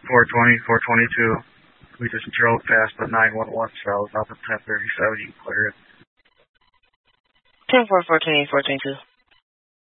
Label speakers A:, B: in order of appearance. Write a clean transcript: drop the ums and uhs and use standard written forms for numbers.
A: 420, 422. We just drove past the 911 cells off of 1037. You can clear it.
B: 10-4, 428, 422.